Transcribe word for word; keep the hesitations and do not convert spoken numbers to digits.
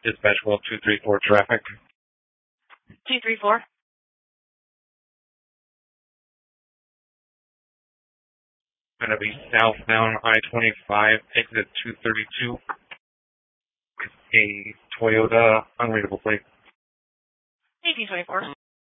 Dispatch well two three four traffic. two three four. Going to be southbound I twenty-five, exit two thirty-two. A Toyota unreadable plate. eighteen twenty-four.